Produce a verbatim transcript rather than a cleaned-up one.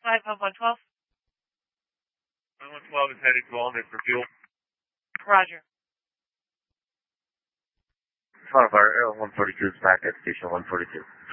five of one twelve. one twelve is headed to Alnwick for fuel. Roger. Modify Air one forty-two is back at station one forty-two.